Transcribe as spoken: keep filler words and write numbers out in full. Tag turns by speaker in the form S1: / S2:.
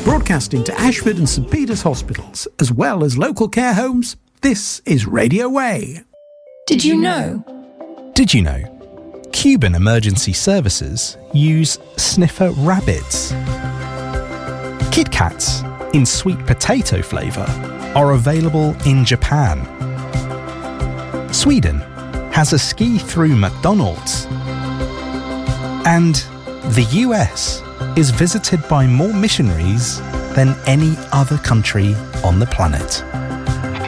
S1: Broadcasting to Ashford and St Peter's hospitals, as well as local care homes, this is Radio Way.
S2: Did you know?
S3: Did you know? Cuban emergency services use sniffer rabbits. Kit Kats in sweet potato flavour are available in Japan. Sweden has a ski-through McDonald's. And the U S is visited by more missionaries than any other country on the planet.